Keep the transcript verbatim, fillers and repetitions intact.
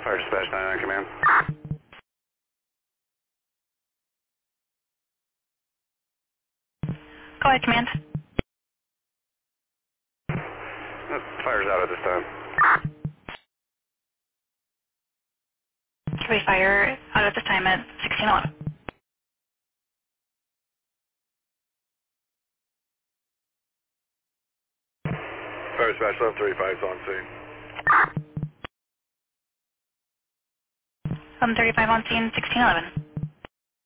Fire Dispatch nine nine Command. Go ahead, Command. Uh, Fire's out at this time. Three fire out at this time at sixteen eleven. Fire Dispatch eleven thirty-five is on scene. eleven thirty-five on scene, sixteen eleven.